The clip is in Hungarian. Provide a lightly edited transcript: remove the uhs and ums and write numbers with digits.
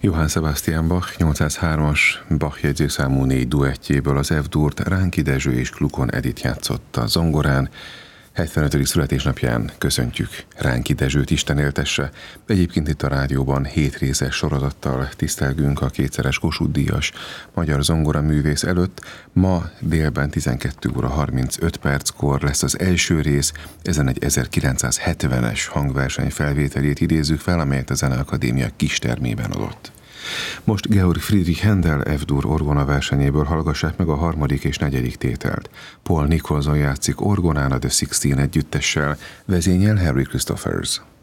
Johann Sebastian Bach 803-as Bach jegyzőszámú 4 duettjéből az F-dúrt Ránki Dezső és Klukon Edith játszotta zongorán. 75. születésnapján köszöntjük Ránki Dezsőt, Isten éltesse. Egyébként itt a rádióban 7 részes sorozattal tisztelgünk a kétszeres Kossuth-díjas magyar zongoraművész előtt. Ma délben 12 óra 35 perckor lesz az első rész, ezen egy 1970-es hangverseny felvételét idézzük fel, amelyet a Zeneakadémia kistermében adott. Most Georg Friedrich Händel F-dur orgona versenyéből hallgassák meg a harmadik és negyedik tételt. Paul Nicholson játszik orgonán a The Sixteen együttessel, vezényel Harry Christophers.